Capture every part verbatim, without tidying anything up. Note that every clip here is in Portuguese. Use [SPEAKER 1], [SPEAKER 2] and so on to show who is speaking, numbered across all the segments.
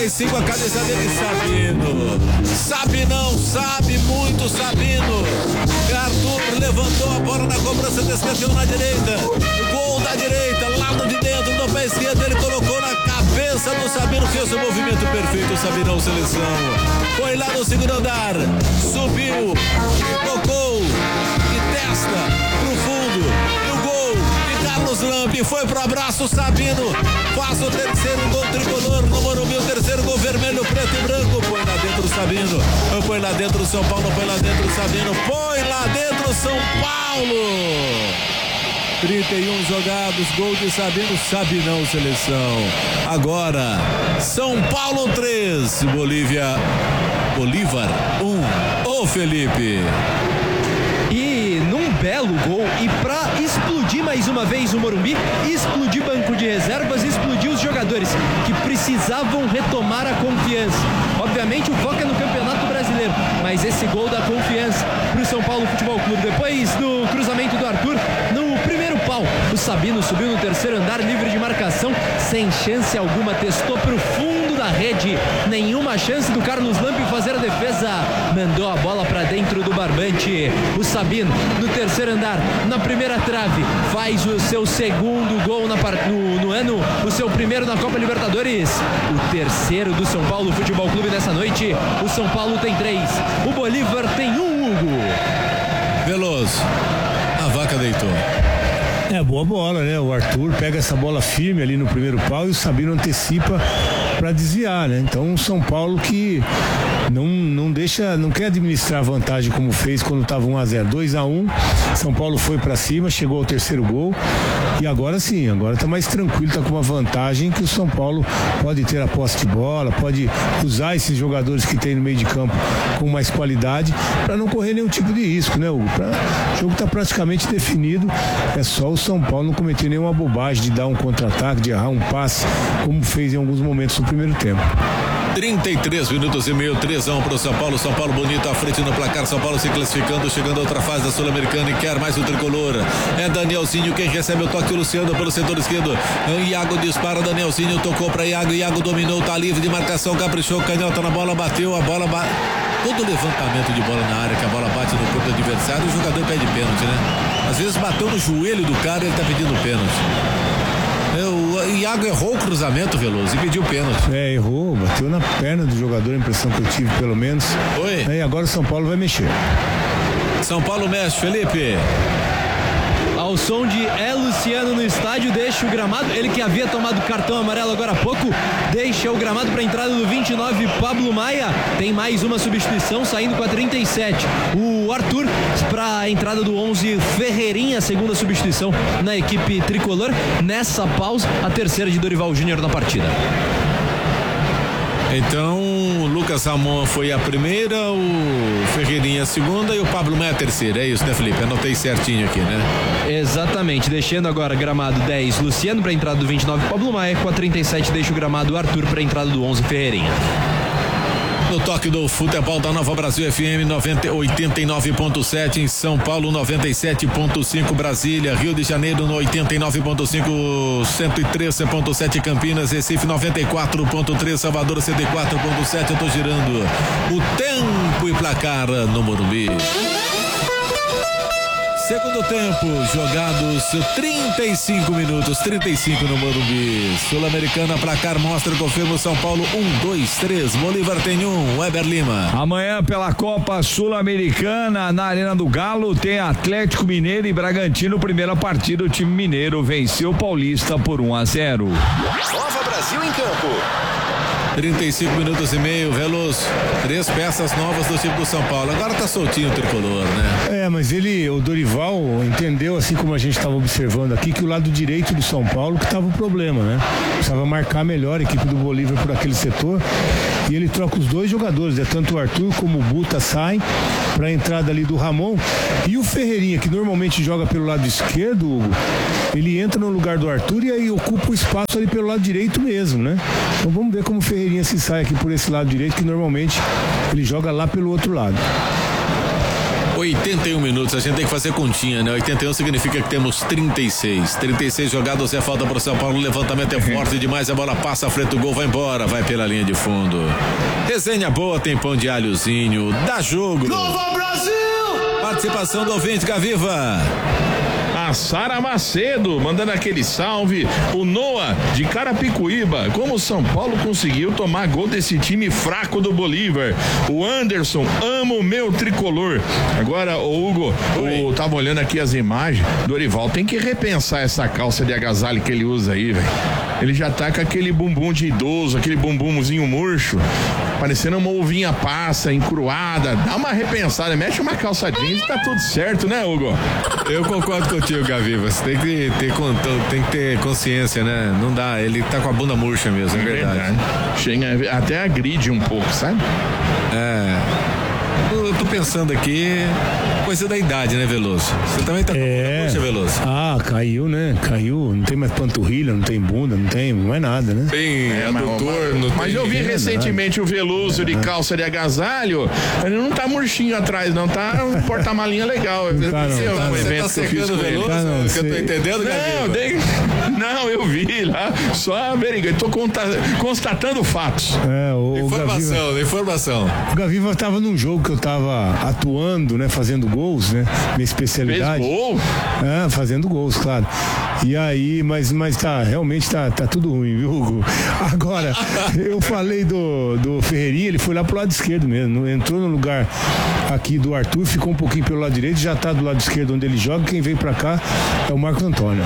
[SPEAKER 1] e cinco, a cabeça dele, Sabino. Sabe não, sabe muito, Sabino. Arthur levantou a bola na cobrança de escanteio na direita. Gol da direita, lado de dentro, do pé esquerdo, ele colocou na cabeça do Sabino, fez o movimento perfeito, o Sabinão seleção. Foi lá no segundo andar, subiu, tocou de testa pro fundo, e o gol de Carlos Lampi foi pro abraço, Sabino faz o terceiro gol tricolor no Morumbi, o terceiro gol vermelho, preto e branco, põe lá dentro o Sabino, põe lá dentro o São Paulo, põe lá dentro o Sabino, põe lá dentro o São Paulo. trinta e um jogados, gol de Sabino, Sabinão seleção. Agora, São Paulo três, Bolívia, Bolívar um. Ô Felipe.
[SPEAKER 2] E num belo gol, e pra explodir mais uma vez o Morumbi, explodir banco de reservas, explodir os jogadores que precisavam retomar a confiança. Obviamente o foco é no Campeonato Brasileiro, mas esse gol dá confiança pro São Paulo Futebol Clube. Depois do cruzamento do Arthur, no primeiro pau, o Sabino subiu no terceiro andar, livre de marcação, sem chance alguma, testou pro fundo da rede, nenhuma chance do Carlos Lampi fazer a defesa, mandou a bola pra dentro do barbante. O Sabino no terceiro andar, na primeira trave, faz o seu segundo gol na part... no, no ano, o seu primeiro na Copa Libertadores, o terceiro do São Paulo Futebol Clube nessa noite. O São Paulo tem três, o Bolívar tem um, Hugo.
[SPEAKER 1] Veloso, a vaca deitou.
[SPEAKER 3] É, boa bola, né? O Arthur pega essa bola firme ali no primeiro pau e o Sabino antecipa para desviar, né? Então o São Paulo que não, não deixa, não quer administrar a vantagem como fez quando estava um a zero, dois a um, São Paulo foi para cima, chegou ao terceiro gol e agora sim, agora tá mais tranquilo, tá com uma vantagem que o São Paulo pode ter a posse de bola, pode usar esses jogadores que tem no meio de campo com mais qualidade para não correr nenhum tipo de risco, né, Hugo? Pra, o jogo tá praticamente definido, é só o São Paulo não cometer nenhuma bobagem de dar um contra-ataque, de errar um passe, como fez em alguns momentos no primeiro tempo.
[SPEAKER 1] trinta e três minutos e meio, três a um pro São Paulo. São Paulo bonito à frente no placar. São Paulo se classificando, chegando a outra fase da Sul-Americana e quer mais o tricolor. É Danielzinho quem recebe o toque, o Luciano pelo setor esquerdo. Iago dispara, Danielzinho tocou para Iago. Iago dominou, tá livre de marcação, caprichou, canhota na bola, bateu a bola. Ba... Todo levantamento de bola na área, que a bola bate no corpo do adversário, o jogador pede pênalti, né? Às vezes bateu no joelho do cara e ele tá pedindo pênalti. O Iago errou o cruzamento, Veloso, e pediu pênalti.
[SPEAKER 3] É, errou, bateu na perna do jogador, a impressão que eu tive, pelo menos.
[SPEAKER 1] Oi.
[SPEAKER 3] É, e agora o São Paulo vai mexer.
[SPEAKER 1] São Paulo mexe, Felipe.
[SPEAKER 2] Ao som de É Luciano no estádio, deixa o gramado, ele que havia tomado cartão amarelo agora há pouco, deixa o gramado para a entrada do vinte e nove, Pablo Maia. Tem mais uma substituição, saindo com a trinta e sete. O Arthur para a entrada do onze, Ferreirinha, segunda substituição na equipe tricolor. Nessa pausa, a terceira de Dorival Júnior na partida.
[SPEAKER 1] Então, o Lucas Ramon foi a primeira, o Ferreirinha a segunda e o Pablo Maia a terceira. É isso, né, Felipe? Anotei certinho aqui, né?
[SPEAKER 2] Exatamente. Deixando agora gramado dez, Luciano para a entrada do vinte e nove, Pablo Maia. Com a trinta e sete, deixa o gramado Arthur para a entrada do onze, Ferreirinha.
[SPEAKER 1] No toque do futebol da Nova Brasil F M oitenta e nove ponto sete, em São Paulo noventa e sete ponto cinco, Brasília, Rio de Janeiro no oitenta e nove ponto cinco, cento e treze ponto sete, Campinas, Recife noventa e quatro ponto três, Salvador cento e quatro ponto sete. Eu tô girando o tempo e placar no Morumbi. Segundo tempo, jogados trinta e cinco minutos, trinta e cinco no Morumbi. Sul-Americana, placar mostra, confirma o São Paulo, um, dois, três, Bolívar tem um, Weber Lima.
[SPEAKER 4] Amanhã pela Copa Sul-Americana, na Arena do Galo, tem Atlético Mineiro e Bragantino. Primeira partida, o time mineiro venceu o Paulista por um a zero.
[SPEAKER 5] Nova Brasil em campo.
[SPEAKER 1] trinta e cinco minutos e meio, Veloso. Três peças novas do time do São Paulo. Agora tá soltinho o tricolor, né?
[SPEAKER 3] É, mas ele, o Dorival, entendeu, assim como a gente estava observando aqui, que o lado direito do São Paulo que tava o problema, né? Precisava marcar melhor a equipe do Bolívar por aquele setor. E ele troca os dois jogadores, né? Tanto o Arthur como o Buta saem para a entrada ali do Ramon. E o Ferreirinha, que normalmente joga pelo lado esquerdo, Hugo, ele entra no lugar do Arthur e aí ocupa o espaço ali pelo lado direito mesmo, né? Então vamos ver como o Ferreirinha se sai aqui por esse lado direito, que normalmente ele joga lá pelo outro lado.
[SPEAKER 1] oitenta e um minutos, a gente tem que fazer continha, né? oitenta e um significa que temos trinta e seis. trinta e seis jogados, é falta para o São Paulo. O levantamento é forte demais, a bola passa à frente do gol, vai embora, vai pela linha de fundo. Resenha boa, tem pão de alhozinho, dá jogo.
[SPEAKER 5] Nova Brasil!
[SPEAKER 1] Participação do ouvinte, Gaviva.
[SPEAKER 6] A Sara Macedo mandando aquele salve. O Noah de Carapicuíba. Como o São Paulo conseguiu tomar gol desse time fraco do Bolívar. O Anderson, amo meu tricolor. Agora, o Hugo, eu tava olhando aqui as imagens. Dorival tem que repensar essa calça de agasalho que ele usa aí, velho. Ele já tá com aquele bumbum de idoso, aquele bumbumzinho murcho, parecendo uma ovinha passa, encruada. Dá uma repensada, mexe uma calça jeans e tá tudo certo, né, Hugo?
[SPEAKER 1] Eu concordo contigo, Gaviva. Você tem que ter, tem que ter consciência, né? Não dá, ele tá com a bunda murcha mesmo, é verdade.
[SPEAKER 6] verdade. Chega, até agride um pouco, sabe?
[SPEAKER 1] É. Eu tô pensando aqui, coisa da idade, né, Veloso? Você também tá com
[SPEAKER 3] é.
[SPEAKER 1] a bunda murcha, Veloso?
[SPEAKER 3] Ah, caiu, né? Caiu, não tem mais panturrilha, não tem bunda, não tem mais nada, né?
[SPEAKER 1] Tem
[SPEAKER 6] É,
[SPEAKER 1] adutor,
[SPEAKER 6] mas,
[SPEAKER 1] não
[SPEAKER 6] mas
[SPEAKER 1] tem...
[SPEAKER 6] eu vi
[SPEAKER 3] É
[SPEAKER 6] recentemente o Veloso
[SPEAKER 3] É.
[SPEAKER 6] de calça de agasalho. Ele não tá murchinho atrás, não. Tá um porta-malinha legal.
[SPEAKER 3] Não tá, não,
[SPEAKER 6] Esse é
[SPEAKER 3] tá,
[SPEAKER 6] um
[SPEAKER 3] não.
[SPEAKER 6] evento
[SPEAKER 1] Você tá
[SPEAKER 6] que eu fiz
[SPEAKER 1] secando o
[SPEAKER 6] com ele.
[SPEAKER 1] Veloso?
[SPEAKER 3] Tá, não,
[SPEAKER 1] que eu tô
[SPEAKER 3] sei.
[SPEAKER 1] entendendo,
[SPEAKER 6] Não,
[SPEAKER 1] Gaviva?
[SPEAKER 6] tem... não, eu vi lá. Só averiguando. Tô conta... constatando fatos.
[SPEAKER 3] É, o, o Gaviva,
[SPEAKER 1] Informação, informação.
[SPEAKER 3] o Gaviva tava num jogo que eu tava atuando, né? Fazendo gols, né? Minha
[SPEAKER 6] Fez
[SPEAKER 3] especialidade.
[SPEAKER 6] gol?
[SPEAKER 3] É, fazendo gols, claro. E aí, mas, mas tá, realmente tá, tá tudo ruim, viu, Hugo? Agora, eu falei do, do Ferreirinha, ele foi lá pro lado esquerdo mesmo. Entrou no lugar aqui do Arthur, ficou um pouquinho pelo lado direito, já tá do lado esquerdo onde ele joga. Quem veio pra cá é o Marcos Antônio.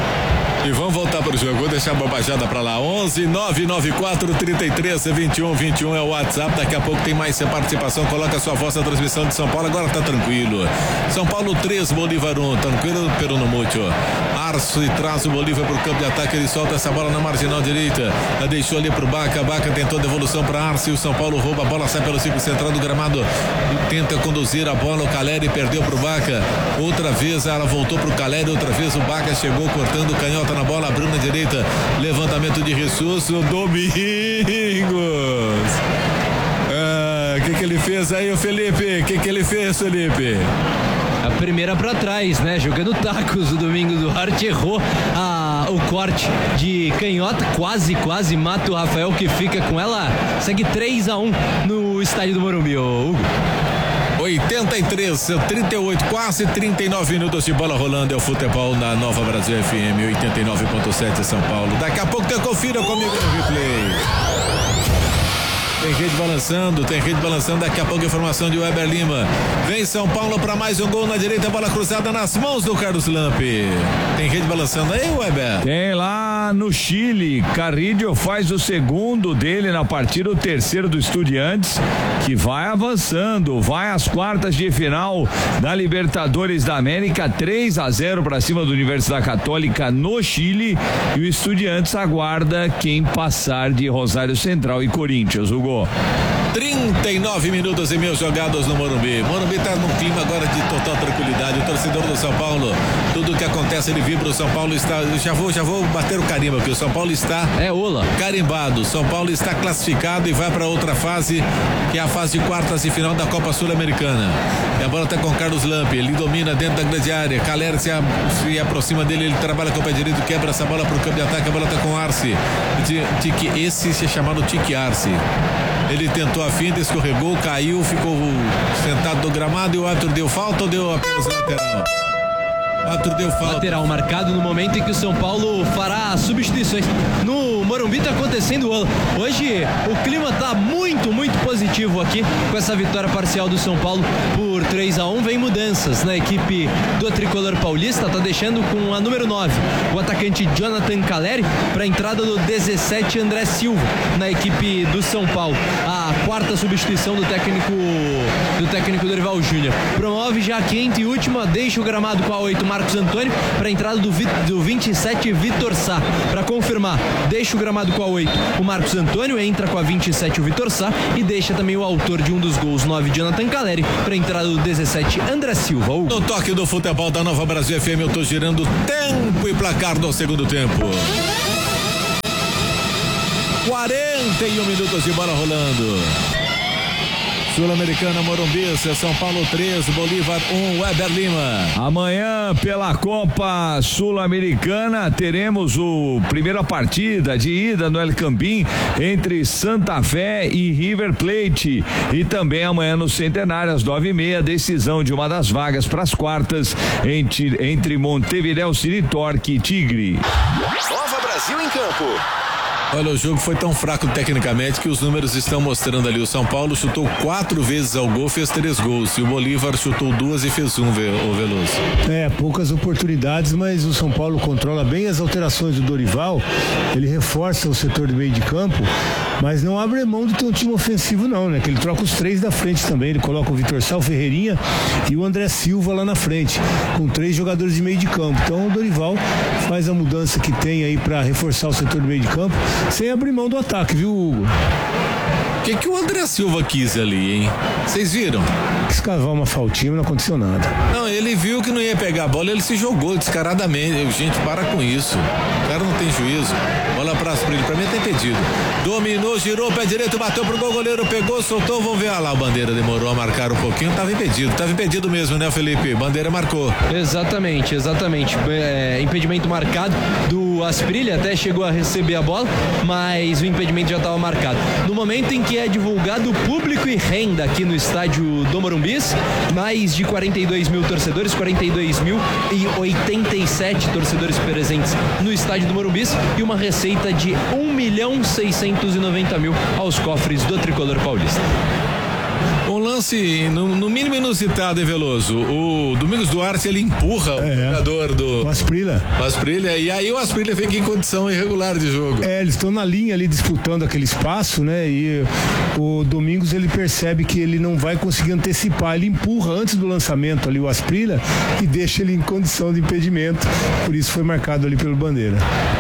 [SPEAKER 1] E vamos voltar para o jogo, vou deixar a bobajada para lá. onze nove nove quatro três três vinte e um vinte e um é o WhatsApp. Daqui a pouco tem mais participação. Coloca a sua voz na transmissão de São Paulo. Agora tá tranquilo. São Paulo três, Bolívar um. Tranquilo, pero no mucho. Arce traz o Bolívar pro campo de ataque. Ele solta essa bola na marginal direita. Ela deixou ali pro Baca. Baca tentou devolução para Arce. O São Paulo rouba a bola, sai pelo círculo central do gramado. Tenta conduzir a bola. O Caleri perdeu pro Baca. Outra vez ela voltou pro Caleri. Outra vez o Baca chegou cortando o canhota na bola, abriu na direita, levantamento de Ressuscito, Domingos. Ah, o que que ele fez aí, o Felipe? O que que ele fez, Felipe?
[SPEAKER 2] A primeira pra trás, né? Jogando tacos, o Domingos Duarte errou a, o corte de canhota, quase, quase mata o Rafael, que fica com ela. Segue três a um no estádio do Morumbi, ô Hugo.
[SPEAKER 1] oitenta e três, trinta e oito, quase trinta e nove minutos de bola rolando. É o futebol na Nova Brasil F M oitenta e nove ponto sete São Paulo. Daqui a pouco tem confira comigo no replay. Tem rede balançando, tem rede balançando. Daqui a pouco informação de Weber Lima. Vem São Paulo para mais um gol na direita, bola cruzada nas mãos do Carlos Lampe. Tem rede balançando aí, Weber?
[SPEAKER 4] Tem lá no Chile, Carrillo faz o segundo dele na partida, o terceiro do Estudiantes, que vai avançando, vai às quartas de final da Libertadores da América, três a zero para cima do Universidade Católica no Chile, e o Estudiantes aguarda quem passar de Rosário Central e Corinthians, Hugo.
[SPEAKER 1] trinta e nove minutos e mil jogados no Morumbi. Morumbi tá num clima agora de total tranquilidade. O torcedor do São Paulo, tudo que acontece ele vibra. O São Paulo está, já vou, já vou bater o carimbo aqui. O São Paulo está
[SPEAKER 2] É ola.
[SPEAKER 1] carimbado. São Paulo está classificado e vai para outra fase, que é a fase de quartas de final da Copa Sul-Americana. E a bola está com Carlos Lampe. Ele domina dentro da grande área. Caleri se, a, se aproxima dele. Ele trabalha com o pé direito, quebra essa bola para o campo de ataque. A bola está com Arce. Tique, esse se é chamado Tique Arce. Ele tentou a finta, escorregou, caiu, ficou sentado no gramado e o árbitro deu falta ou deu apenas lateral? O árbitro deu falta.
[SPEAKER 2] Lateral marcado no momento em que o São Paulo fará substituições. No Morumbi tá acontecendo hoje, o clima tá muito, muito positivo aqui com essa vitória parcial do São Paulo por três a um. Vem mudanças na equipe do tricolor paulista, tá deixando com a número nove o atacante Jonathan Caleri para a entrada do dezessete André Silva na equipe do São Paulo. A quarta substituição do técnico do técnico Dorival Júnior. Promove já a quinta e última, deixa o gramado com a oito Marcos Antônio para a entrada do, do vinte e sete Vitor Sá. Para confirmar, deixa o gramado com a oito o Marcos Antônio, entra com a vinte e sete o Vitor Sá e deixa também o autor de um dos gols, nove Jonathan Caleri, para a entrada do dezessete André Silva. Hugo.
[SPEAKER 1] No toque do futebol da Nova Brasil F M, eu tô girando tempo e placar do segundo tempo. quarenta e um minutos de bola rolando. Sul-Americana, Morumbi, São Paulo três, Bolívar um, Weber Lima.
[SPEAKER 4] Amanhã, pela Copa Sul-Americana, teremos o primeira partida de ida no El Campín entre Santa Fé e River Plate. E também amanhã no Centenário, às nove e meia, decisão de uma das vagas para as quartas entre, entre Montevideo City Torque e Tigre.
[SPEAKER 5] Nova Brasil em Campo.
[SPEAKER 1] Olha, o jogo foi tão fraco tecnicamente que os números estão mostrando ali. O São Paulo chutou quatro vezes ao gol, fez três gols. E o Bolívar chutou duas e fez um, o Veloso.
[SPEAKER 3] É, poucas oportunidades, mas o São Paulo controla bem as alterações do Dorival. Ele reforça o setor do meio de campo, mas não abre mão de ter um time ofensivo não, né? Que ele troca os três da frente também. Ele coloca o Vitor Sá, o Ferreirinha e o André Silva lá na frente, com três jogadores de meio de campo. Então o Dorival faz a mudança que tem aí para reforçar o setor do meio de campo, sem abrir mão do ataque, viu, Hugo?
[SPEAKER 1] O que, que o André Silva quis ali, hein? Vocês viram?
[SPEAKER 3] Quis cavar uma faltinha, não aconteceu nada.
[SPEAKER 1] Não, ele viu que não ia pegar a bola, ele se jogou descaradamente. Eu, gente, para com isso. O cara não tem juízo. Bola pra Asprilla, pra mim tem impedido. Dominou, girou, pé direito, bateu pro gol, goleiro pegou, soltou, vamos ver. Ah lá, o Bandeira demorou a marcar um pouquinho, tava impedido. Tava impedido mesmo, né, Felipe? Bandeira marcou.
[SPEAKER 2] Exatamente, exatamente. É, impedimento marcado do Asprilla, até chegou a receber a bola, mas o impedimento já estava marcado. No momento em que é divulgado público e renda aqui no estádio do Morumbis, mais de quarenta e dois mil torcedores, quarenta e dois mil e oitenta e sete torcedores presentes no estádio do Morumbis e uma receita de um milhão seiscentos e noventa mil aos cofres do tricolor paulista.
[SPEAKER 1] Um lance no, no mínimo inusitado, hein, Veloso? O Domingos Duarte, ele empurra é, o jogador do...
[SPEAKER 3] O Asprilla.
[SPEAKER 1] O Asprilla, e aí o Asprilla fica em condição irregular de jogo.
[SPEAKER 3] É, eles estão na linha ali disputando aquele espaço, né? E o Domingos, ele percebe que ele não vai conseguir antecipar, ele empurra antes do lançamento ali o Asprilla e deixa ele em condição de impedimento, por isso foi marcado ali pelo Bandeira.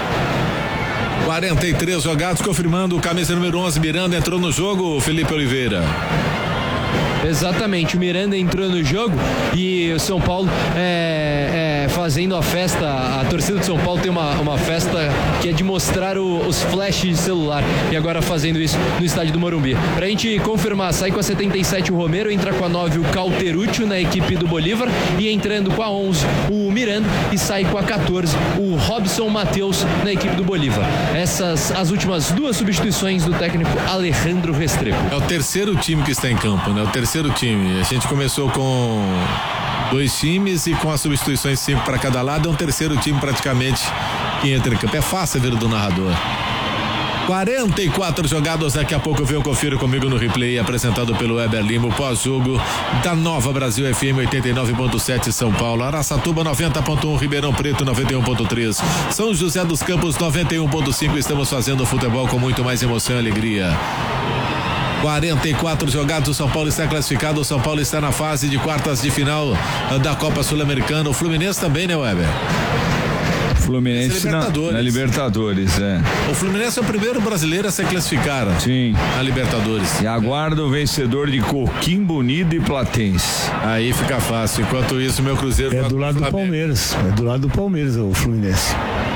[SPEAKER 1] quarenta e três jogados, confirmando o camisa número onze, Miranda entrou no jogo, Felipe Oliveira.
[SPEAKER 2] Exatamente, o Miranda entrou no jogo e o São Paulo é, é, fazendo a festa, a torcida do São Paulo tem uma, uma festa que é de mostrar o, os flashes de celular e agora fazendo isso no estádio do Morumbi. Pra gente confirmar, sai com a setenta e sete o Romero, entra com a nove o Cauteruccio na equipe do Bolívar e entrando com a onze o Miranda e sai com a catorze o Robson Matheus na equipe do Bolívar. Essas as últimas duas substituições do técnico Alejandro Restrepo.
[SPEAKER 1] É o terceiro time que está em campo, né? O terceiro time. A gente começou com dois times e com as substituições cinco para cada lado, é um terceiro time praticamente que entra em campo. É fácil ver do narrador. quarenta e quatro jogados, daqui a pouco eu venho confiro comigo no replay apresentado pelo Weber Lima, o pós-jogo da Nova Brasil F M oitenta e nove ponto sete São Paulo, Araçatuba noventa ponto um, Ribeirão Preto noventa e um ponto três, São José dos Campos noventa e um ponto cinco. Estamos fazendo futebol com muito mais emoção e alegria. quarenta e quatro jogados, o São Paulo está classificado, o São Paulo está na fase de quartas de final da Copa Sul-Americana. O Fluminense também, né, Weber?
[SPEAKER 4] Fluminense Libertadores. Na, na Libertadores, é.
[SPEAKER 1] O Fluminense é o primeiro brasileiro a se classificar.
[SPEAKER 4] Sim.
[SPEAKER 1] Na Libertadores.
[SPEAKER 4] E aguarda o vencedor de Coquimbo Unido e Platense.
[SPEAKER 1] Aí fica fácil. Enquanto isso, meu Cruzeiro...
[SPEAKER 3] É do lado do, do Palmeiras. É do lado do Palmeiras, o Fluminense.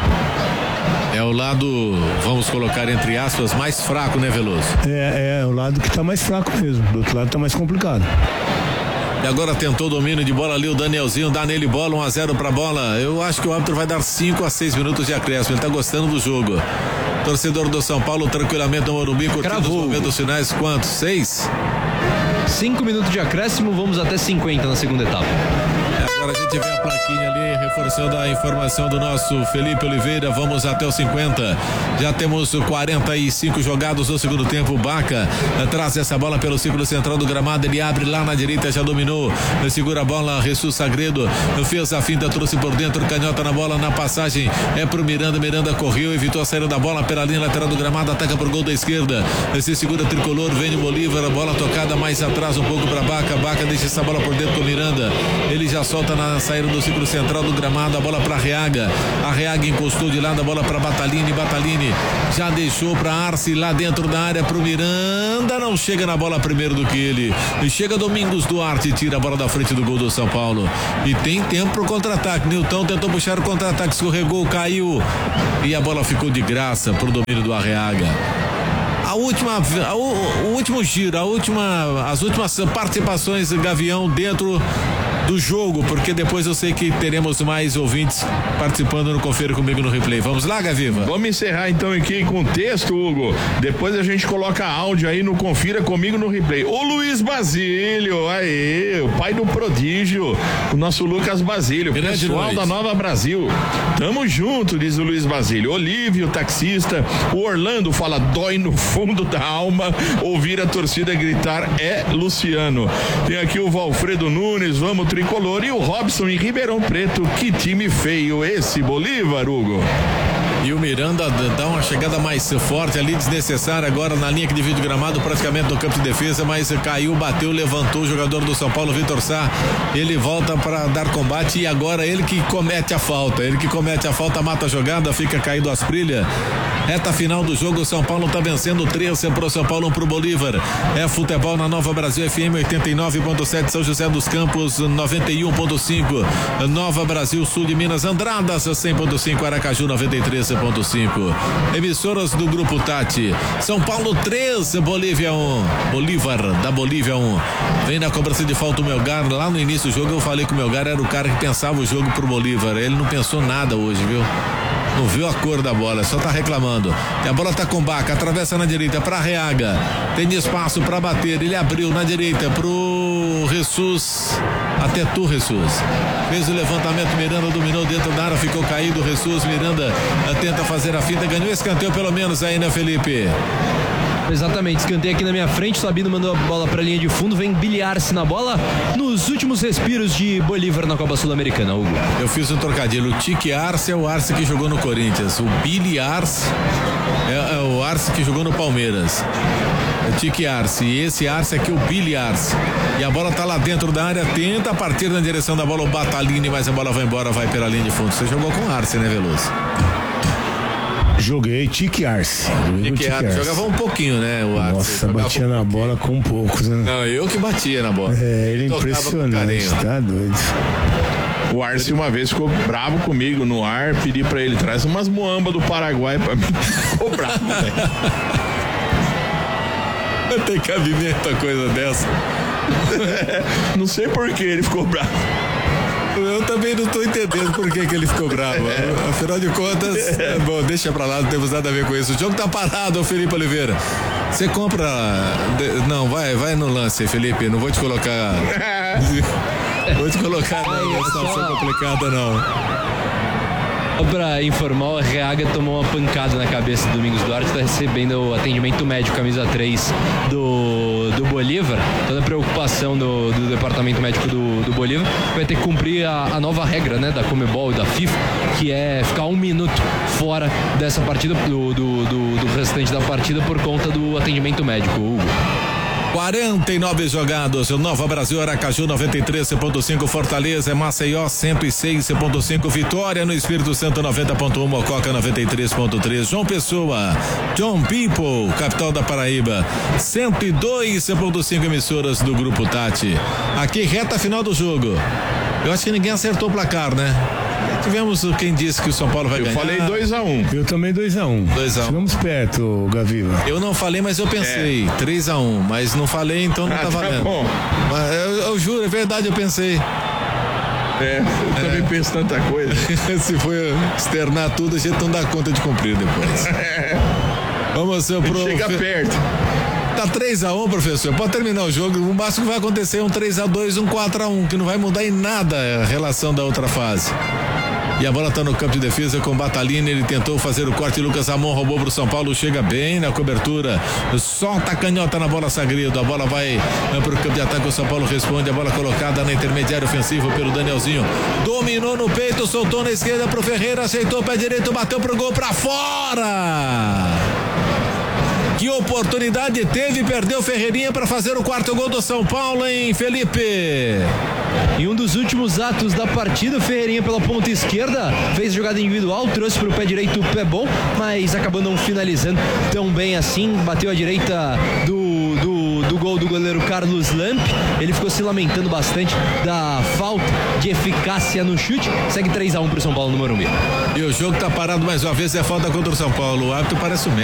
[SPEAKER 1] É o lado, vamos colocar entre aspas, mais fraco, né, Veloso?
[SPEAKER 3] É, é o lado que tá mais fraco mesmo. Do outro lado tá mais complicado.
[SPEAKER 1] E agora tentou o domínio de bola ali o Danielzinho, dá nele bola, um a zero pra bola. Eu acho que o árbitro vai dar cinco a seis minutos de acréscimo. Ele tá gostando do jogo. Torcedor do São Paulo, tranquilamente no Morumbi, curtindo os momentos finais. Quantos? Seis?
[SPEAKER 2] Cinco minutos de acréscimo, vamos até cinquenta na segunda etapa.
[SPEAKER 1] Agora a gente vê a plaquinha ali, reforçando a informação do nosso Felipe Oliveira. Vamos até os cinquenta. Já temos quarenta e cinco jogados no segundo tempo. Baca traz essa bola pelo círculo central do gramado. Ele abre lá na direita, já dominou. Segura a bola, Jesus Sagredo. Fez a finta, trouxe por dentro. Canhota na bola, na passagem. É pro Miranda. Miranda correu, evitou a saída da bola pela linha lateral do gramado. Ataca pro gol da esquerda. Se segura Tricolor, vem o Bolívar. A bola tocada mais atrás, um pouco pra Baca. Baca deixa essa bola por dentro com o Miranda. Ele já solta na saída do círculo central do gramado, a bola para Reaga. A Reaga encostou de lado, a bola para Batalini. Batalini já deixou para Arce lá dentro da área pro Miranda. Não chega na bola primeiro do que ele. E chega Domingos Duarte, tira a bola da frente do gol do São Paulo. E tem tempo pro contra-ataque. Nilton tentou puxar o contra-ataque, escorregou, caiu. E a bola ficou de graça pro domínio do Arreaga. a última, a, o, o último giro, a última, as últimas participações do Gavião dentro do jogo, porque depois eu sei que teremos mais ouvintes participando no Confira Comigo no Replay. Vamos lá, Gaviva?
[SPEAKER 6] Vamos encerrar então aqui com texto, Hugo. Depois a gente coloca áudio aí no Confira Comigo no Replay. O Luiz Basílio, aí, o pai do prodígio, o nosso Lucas Basílio,
[SPEAKER 1] Grande
[SPEAKER 6] pessoal
[SPEAKER 1] noite.
[SPEAKER 6] da Nova Brasil. Tamo junto, diz o Luiz Basílio. Olívio, taxista. O Orlando fala, dói no fundo da alma ouvir a torcida gritar, é Luciano. Tem aqui o Valfredo Nunes, vamos tricolor, e o Robson em Ribeirão Preto. Que time feio esse Bolívar, Hugo.
[SPEAKER 1] E o Miranda dá uma chegada mais forte ali, desnecessária agora na linha que divide o gramado, praticamente no campo de defesa, mas caiu, bateu, levantou o jogador do São Paulo, Vitor Sá. Ele volta para dar combate e agora ele que comete a falta. Ele que comete a falta, mata a jogada, fica caído Asprilha. Reta final do jogo, o São Paulo tá vencendo três pro São Paulo, um pro Bolívar. É futebol na Nova Brasil F M oitenta e nove ponto sete, São José dos Campos noventa e um ponto cinco, Nova Brasil Sul de Minas, Andradas cem ponto cinco, Aracaju noventa e três ponto cinco. Emissoras do Grupo Tati. São Paulo três, Bolívia um. Bolívar da Bolívia um. Vem na cobrança de falta o Melgar. Lá no início do jogo eu falei que o Melgar era o cara que pensava o jogo pro Bolívar. Ele não pensou nada hoje, viu? Não viu a cor da bola, só tá reclamando. E a bola tá com Baca, atravessa na direita pra Reaga. Tem espaço pra bater, ele abriu na direita pro Jesus. Até tu, Jesus. Fez o levantamento, Miranda dominou dentro da área, ficou caído. Jesus, Miranda tenta fazer a finta, ganhou escanteio pelo menos aí, né, Felipe?
[SPEAKER 2] Exatamente, escanteio aqui na minha frente, Sabino mandou a bola pra linha de fundo, vem bilhar-se na bola nos últimos respiros de Bolívar na Copa Sul-Americana, Hugo.
[SPEAKER 1] Eu fiz um trocadilho, o Tique Arce é o Arce que jogou no Corinthians, o Billy Arce é, é o Arce que jogou no Palmeiras. O Tique Arce, e esse Arce aqui é o Billy Arce. E a bola tá lá dentro da área, tenta partir na direção da bola o Batalini, mas a bola vai embora, vai pela linha de fundo. Você jogou com Arce, né, Veloso?
[SPEAKER 3] Joguei Tique Arce.
[SPEAKER 1] Tique Arce. Jogava um pouquinho, né, o Arce.
[SPEAKER 3] Nossa, batia um na bola com poucos, né?
[SPEAKER 1] Não, eu que batia na bola.
[SPEAKER 3] É, ele é impressionante, tá doido.
[SPEAKER 6] O Arce uma vez ficou bravo comigo no ar, pedi pra ele, traz umas moamba do Paraguai pra mim. Ficou bravo, velho.
[SPEAKER 1] Tem cabimento a coisa dessa.
[SPEAKER 6] Não sei por que ele ficou bravo.
[SPEAKER 1] Eu também não tô entendendo por que, que ele ficou bravo. Afinal de contas, é bom, deixa pra lá, não temos nada a ver com isso. O jogo tá parado, ô Felipe Oliveira. Você compra. Não, vai, vai no lance, Felipe. Não vou te colocar. Vou te colocar na situação complicada, não.
[SPEAKER 2] Só pra informar, o Reaga tomou uma pancada na cabeça do Domingos Duarte, está recebendo o atendimento médico camisa três do, do Bolívar. Toda a preocupação do, do departamento médico do, do Bolívar vai ter que cumprir a, a nova regra, né, da Conmebol e da FIFA, que é ficar um minuto fora dessa partida, do, do, do, do restante da partida por conta do atendimento médico, Hugo.
[SPEAKER 1] quarenta e nove jogados, Nova Brasil, Aracaju noventa e três ponto cinco, Fortaleza, Maceió cento e seis ponto cinco, Vitória no Espírito Santo noventa ponto um, Mococa noventa e três ponto três, João Pessoa, John People, capital da Paraíba, cento e dois ponto cinco emissoras do Grupo Tati. Aqui reta final do jogo. Eu acho que ninguém acertou o placar, né? Tivemos quem disse que o São Paulo vai
[SPEAKER 6] eu
[SPEAKER 1] ganhar.
[SPEAKER 6] Eu falei dois a um.
[SPEAKER 3] Eu também dois a um.
[SPEAKER 1] dois a um.
[SPEAKER 3] Chegamos perto, Gaviva.
[SPEAKER 1] Eu não falei, mas eu pensei. É. três a um, mas não falei, então não ah, tá valendo. Tá bom. Mas eu, eu juro, é verdade, eu pensei.
[SPEAKER 6] É, eu também é. penso tanta coisa.
[SPEAKER 1] Se for externar tudo, a gente não dá conta de cumprir depois. É. Vamos, seu pro.
[SPEAKER 6] Chega perto.
[SPEAKER 1] Tá três a um, professor. Pode terminar o jogo. O máximo que vai acontecer é um três a dois, um quatro a um, que não vai mudar em nada a relação da outra fase. E a bola tá no campo de defesa com o Batalini, ele tentou fazer o corte, Lucas Ramon roubou pro São Paulo, chega bem na cobertura, solta a canhota na bola, Sagredo, a bola vai pro campo de ataque, o São Paulo responde, a bola colocada na intermediária ofensiva pelo Danielzinho, dominou no peito, soltou na esquerda pro Ferreira, aceitou o pé direito, bateu pro gol pra fora. Que oportunidade teve, perdeu Ferreirinha para fazer o quarto gol do São Paulo, hein, Felipe?
[SPEAKER 2] Em um dos últimos atos da partida, o Ferreirinha pela ponta esquerda fez jogada individual, trouxe para o pé direito o pé bom, mas acabou não finalizando tão bem assim, bateu à direita do, do, do gol do goleiro Carlos Lamp, ele ficou se lamentando bastante da falta de eficácia no chute, segue três a um para o São Paulo no Morumbi.
[SPEAKER 1] E o jogo tá parado mais uma vez, é falta contra o São Paulo, o árbitro parece o